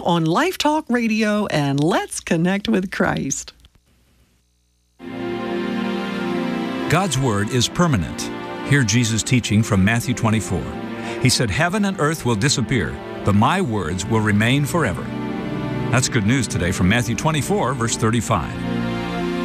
on Life Talk Radio, and let's connect with Christ. God's Word is permanent. Hear Jesus' teaching from Matthew 24. He said, "Heaven and earth will disappear, but my words will remain forever." That's good news today from Matthew 24, verse 35.